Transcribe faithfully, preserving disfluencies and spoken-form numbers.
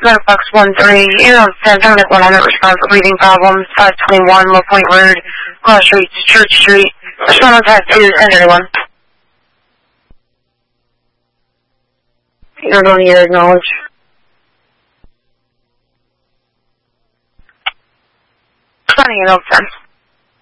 Fox one three, you know, Santonic one hundred response, breathing problems, five twenty-one, Low Point Road, Cross Street, Church Street. Respond on type two, ten thirty-one. You're going to acknowledge. Twenty, no sense.